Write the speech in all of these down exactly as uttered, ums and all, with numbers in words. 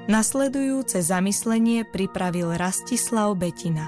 Nasledujúce zamyslenie pripravil Rastislav Betina.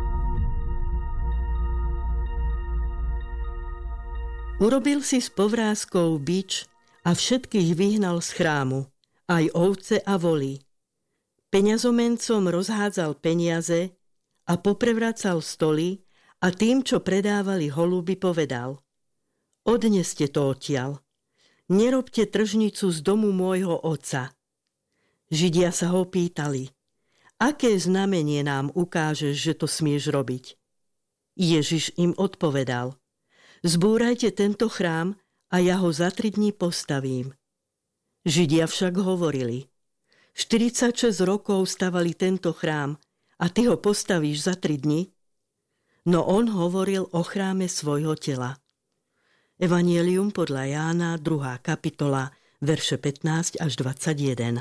Urobil si s povrázkou bič a všetkých vyhnal z chrámu, aj ovce a voly. Peňazomencom rozhádzal peniaze a poprevracal stoly a tým, čo predávali holuby, povedal: Odneste to odtiaľ. Nerobte tržnicu z domu môjho otca. Židia sa ho pýtali: Aké znamenie nám ukážeš, že to smieš robiť? Ježiš im odpovedal: Zbúrajte tento chrám a ja ho za tri dní postavím. Židia však hovorili: štyridsaťšesť rokov stavali tento chrám a ty ho postavíš za tri dni? No on hovoril o chráme svojho tela. Evanjelium podľa Jána, druhá kapitola, verše pätnásť až dvadsaťjeden.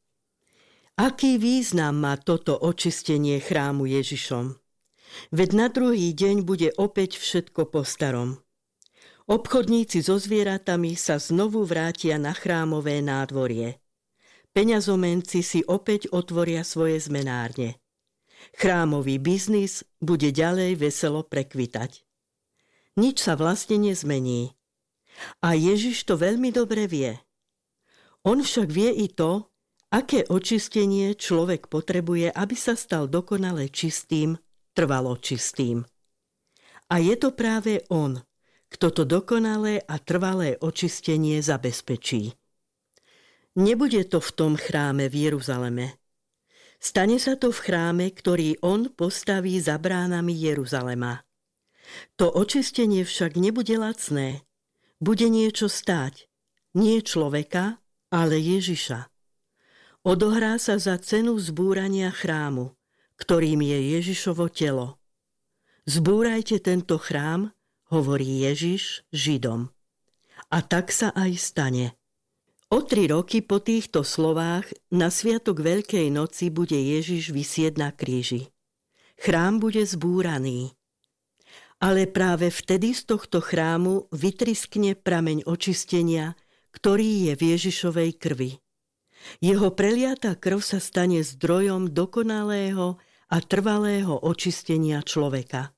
Aký význam má toto očistenie chrámu Ježišom? Veď na druhý deň bude opäť všetko po starom. Obchodníci so zvieratami sa znovu vrátia na chrámové nádvorie. Peňazomenci si opäť otvoria svoje zmenárne. Chrámový biznis bude ďalej veselo prekvitať. Nič sa vlastne nezmení. A Ježiš to veľmi dobre vie. On však vie i to, aké očistenie človek potrebuje, aby sa stal dokonale čistým, trvalo čistým. A je to práve on, kto to dokonalé a trvalé očistenie zabezpečí. Nebude to v tom chráme v Jeruzaleme. Stane sa to v chráme, ktorý on postaví za bránami Jeruzalema. To očistenie však nebude lacné. Bude niečo stáť. Nie človeka, ale Ježiša. Odohrá sa za cenu zbúrania chrámu, ktorým je Ježišovo telo. Zbúrajte tento chrám, hovorí Ježiš Židom. A tak sa aj stane. O tri roky po týchto slovách na sviatok Veľkej noci bude Ježiš visieť na kríži. Chrám bude zbúraný. Ale práve vtedy z tohto chrámu vytriskne prameň očistenia, ktorý je v Ježišovej krvi. Jeho preliatá krv sa stane zdrojom dokonalého a trvalého očistenia človeka.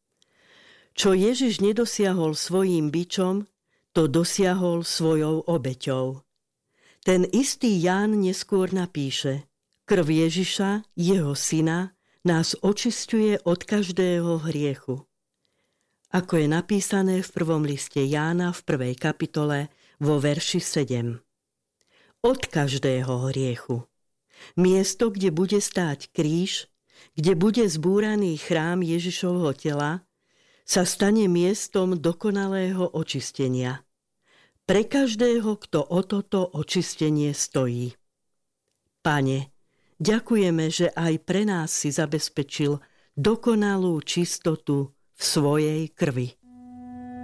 Čo Ježiš nedosiahol svojím bičom, to dosiahol svojou obeťou. Ten istý Ján neskôr napíše: Krv Ježiša, jeho syna, nás očisťuje od každého hriechu. Ako je napísané v prvom liste Jána v prvej kapitole vo verši sedem. Od každého hriechu. Miesto, kde bude stáť kríž, kde bude zbúraný chrám Ježišovho tela, sa stane miestom dokonalého očistenia. Pre každého, kto o toto očistenie stojí. Pane, ďakujeme, že aj pre nás si zabezpečil dokonalú čistotu v svojej krvi.